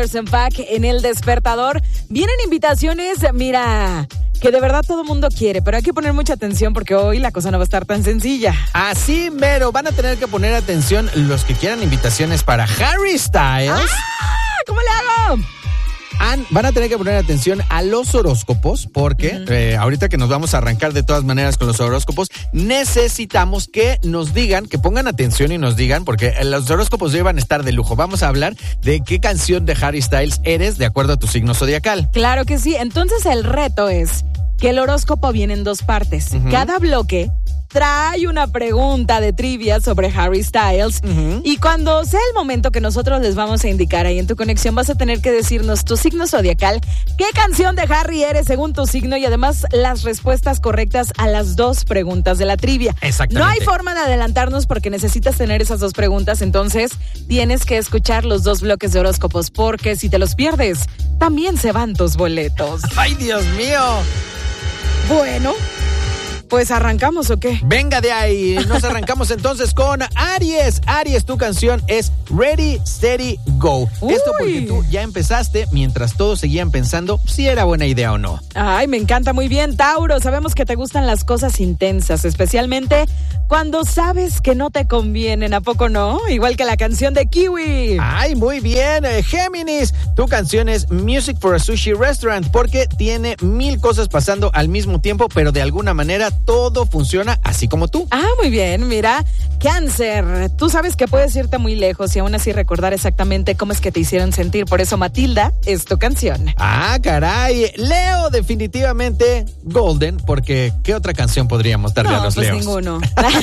Pack en El Despertador. Vienen invitaciones, mira, que de verdad todo mundo quiere, pero hay que poner mucha atención porque hoy la cosa no va a estar tan sencilla. Así mero, van a tener que poner atención los que quieran invitaciones para Harry Styles. ¿Cómo le hago? Van a tener que poner atención a los horóscopos porque ahorita que nos vamos a arrancar de todas maneras con los horóscopos, necesitamos que nos digan, que pongan atención y nos digan, porque los horóscopos ya van a estar de lujo. Vamos a hablar de qué canción de Harry Styles eres de acuerdo a tu signo zodiacal. Claro que sí. Entonces el reto es que el horóscopo viene en dos partes. Cada bloque trae una pregunta de trivia sobre Harry Styles y cuando sea el momento que nosotros les vamos a indicar ahí en tu conexión vas a tener que decirnos tu signo zodiacal, qué canción de Harry eres según tu signo y además las respuestas correctas a las dos preguntas de la trivia. Exactamente. No hay forma de adelantarnos porque necesitas tener esas dos preguntas, entonces tienes que escuchar los dos bloques de horóscopos porque si te los pierdes, también se van tus boletos. ¡Ay, Dios mío! Bueno, pues arrancamos o qué. Venga de ahí, nos arrancamos entonces con Aries. Aries, tu canción es Ready, Steady, Go. Esto porque tú ya empezaste mientras todos seguían pensando si era buena idea o no. Ay, me encanta, muy bien. Tauro, sabemos que te gustan las cosas intensas, especialmente cuando sabes que no te convienen, ¿a poco no? Igual que la canción de Kiwi. Ay, muy bien. Géminis, tu canción es Music for a Sushi Restaurant porque tiene 1000 cosas pasando al mismo tiempo, pero de alguna manera todo funciona así como tú. Ah, muy bien, mira. Cáncer, tú sabes que puedes irte muy lejos y aún así recordar exactamente cómo es que te hicieron sentir. Por eso Matilda es tu canción. Ah, caray. Leo, definitivamente Golden, porque ¿qué otra canción podríamos darle a los pues Leos? Ninguno.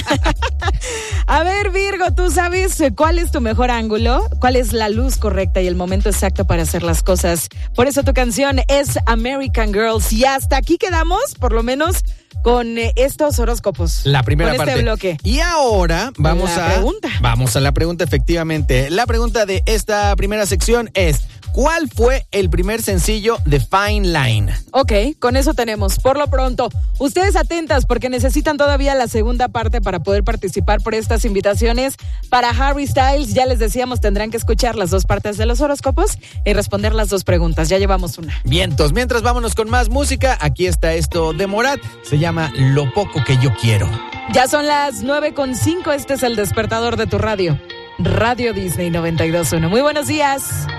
A ver, Virgo, ¿tú sabes cuál es tu mejor ángulo? ¿Cuál es la luz correcta y el momento exacto para hacer las cosas? Por eso tu canción es American Girls. Y hasta aquí quedamos, por lo menos, con estos horóscopos. La primera con parte. Este bloque. Y ahora vamos a la pregunta, efectivamente. La pregunta de esta primera sección es: ¿cuál fue el primer sencillo de Fine Line? Ok, con eso tenemos. Por lo pronto, ustedes atentas porque necesitan todavía la segunda parte para poder participar por estas invitaciones para Harry Styles. Ya les decíamos, tendrán que escuchar las dos partes de los horóscopos y responder las dos preguntas. Ya llevamos una. Vientos, mientras vámonos con más música. Aquí está esto de Morat. Se llama Lo Poco Que Yo Quiero. Ya son las 9:05. Este es El Despertador de tu radio. Radio Disney 92.1. Muy buenos días.